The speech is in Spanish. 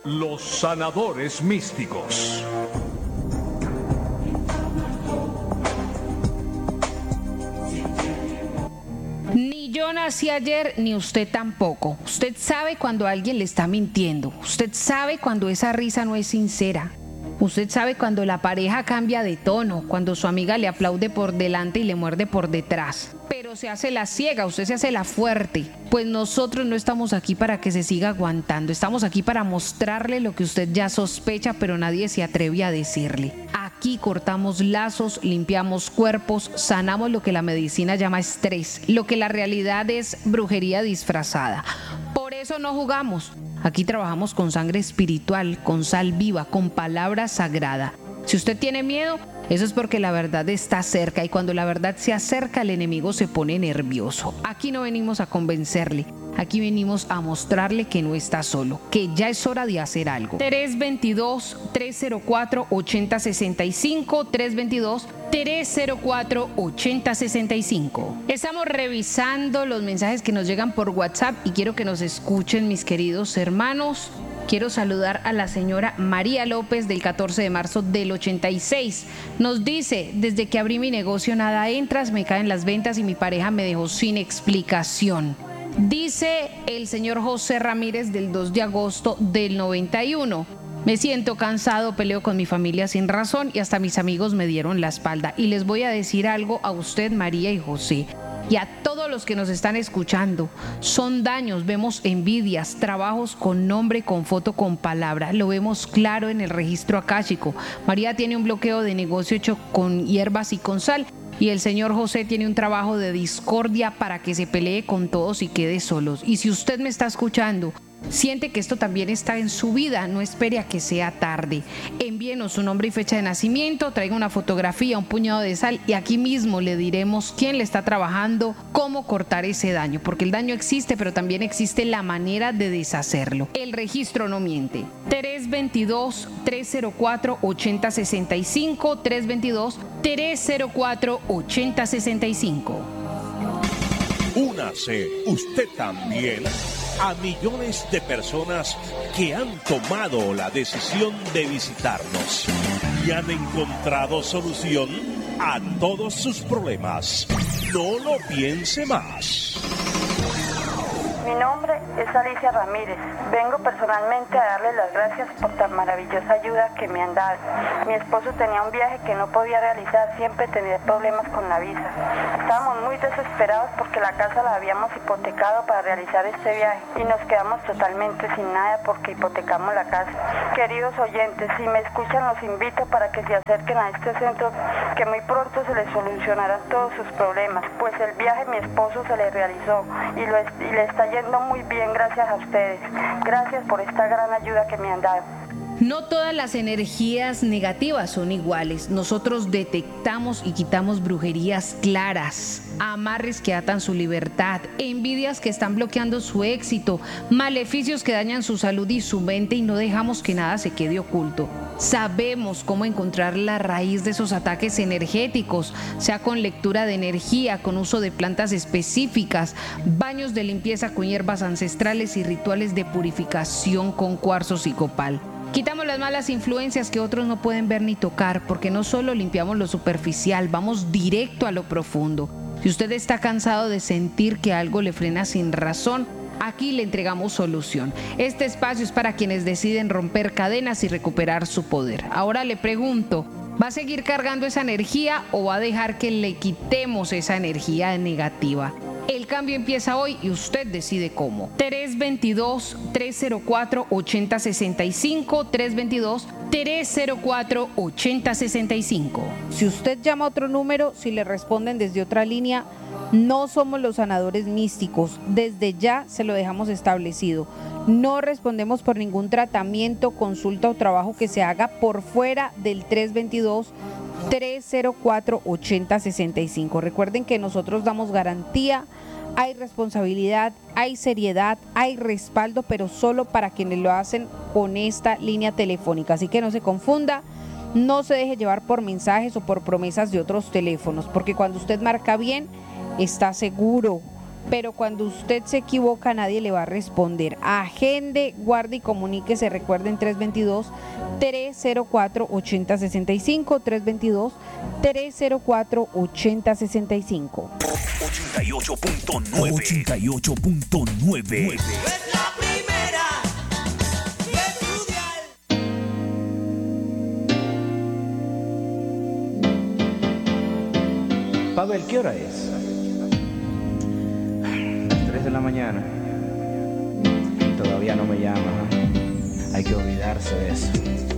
Los sanadores místicos. Ni yo nací ayer, ni usted tampoco. Usted sabe cuando alguien le está mintiendo. Usted sabe cuando esa risa no es sincera. Usted sabe cuando la pareja cambia de tono, cuando su amiga le aplaude por delante y le muerde por detrás. Pero se hace la ciega, usted se hace la fuerte. Pues nosotros no estamos aquí para que se siga aguantando. Estamos aquí para mostrarle lo que usted ya sospecha, pero nadie se atreve a decirle. Aquí cortamos lazos, limpiamos cuerpos, sanamos lo que la medicina llama estrés, lo que la realidad es brujería disfrazada. Por eso no jugamos. Aquí trabajamos con sangre espiritual, con sal viva, con palabra sagrada. Si usted tiene miedo, eso es porque la verdad está cerca, y cuando la verdad se acerca, el enemigo se pone nervioso. Aquí no venimos a convencerle, aquí venimos a mostrarle que no está solo, que ya es hora de hacer algo. 322-304-8065, 322-304-8065. Estamos revisando los mensajes que nos llegan por WhatsApp y quiero que nos escuchen, mis queridos hermanos. Quiero saludar a la señora María López del 14 de marzo del 86. Nos dice: desde que abrí mi negocio nada entras, me caen las ventas y mi pareja me dejó sin explicación. Dice el señor José Ramírez del 2 de agosto del 91. Me siento cansado, peleo con mi familia sin razón y hasta mis amigos me dieron la espalda. Y les voy a decir algo a usted, María y José, y a todos los que nos están escuchando. Son daños, vemos envidias, trabajos con nombre, con foto, con palabra. Lo vemos claro en el registro akáshico. María tiene un bloqueo de negocio hecho con hierbas y con sal. Y el señor José tiene un trabajo de discordia para que se pelee con todos y quede solos. Y si usted me está escuchando, siente que esto también está en su vida, no espere a que sea tarde. Envíenos su nombre y fecha de nacimiento, traiga una fotografía, un puñado de sal y aquí mismo le diremos quién le está trabajando, cómo cortar ese daño, porque el daño existe, pero también existe la manera de deshacerlo. El registro no miente. 322-304-8065, 322-304-8065. Únase usted también a millones de personas que han tomado la decisión de visitarnos y han encontrado solución a todos sus problemas. No lo piense más. Mi nombre es Alicia Ramírez. Vengo personalmente a darles las gracias por tan maravillosa ayuda que me han dado. Mi esposo tenía un viaje que no podía realizar, siempre tenía problemas con la visa. Estábamos muy desesperados porque la casa la habíamos hipotecado para realizar este viaje y nos quedamos totalmente sin nada porque hipotecamos la casa. Queridos oyentes, si me escuchan los invito para que se acerquen a este centro, que muy pronto se les solucionarán todos sus problemas, pues el viaje mi esposo se le realizó y le está yendo muy bien gracias a ustedes. Gracias por esta gran ayuda que me han dado. No todas las energías negativas son iguales. Nosotros detectamos y quitamos brujerías claras, amarres que atan su libertad, envidias que están bloqueando su éxito, maleficios que dañan su salud y su mente, y no dejamos que nada se quede oculto. Sabemos cómo encontrar la raíz de esos ataques energéticos, sea con lectura de energía, con uso de plantas específicas, baños de limpieza con hierbas ancestrales y rituales de purificación con cuarzos y copal. Quitamos las malas influencias que otros no pueden ver ni tocar, porque no solo limpiamos lo superficial, vamos directo a lo profundo. Si usted está cansado de sentir que algo le frena sin razón, aquí le entregamos solución. Este espacio es para quienes deciden romper cadenas y recuperar su poder. Ahora le pregunto, ¿va a seguir cargando esa energía o va a dejar que le quitemos esa energía negativa? El cambio empieza hoy y usted decide cómo. 322-304-8065, 322-304-8065. Si usted llama a otro número, si le responden desde otra línea, no somos los sanadores místicos. Desde ya se lo dejamos establecido. No respondemos por ningún tratamiento, consulta o trabajo que se haga por fuera del 322-304-8065. Recuerden que nosotros damos garantía, hay responsabilidad, hay seriedad, hay respaldo, pero solo para quienes lo hacen con esta línea telefónica. Así que no se confunda, no se deje llevar por mensajes o por promesas de otros teléfonos, porque cuando usted marca bien, está seguro pero cuando usted se equivoca nadie le va a responder. Agende, guarde y comuníquese. Recuerden 322-304-8065, 322-304-8065. 88.9. 88.9. Pavel, ¿qué hora es? Las 3 de la mañana. Todavía no me llama, ¿no? Hay que olvidarse de eso.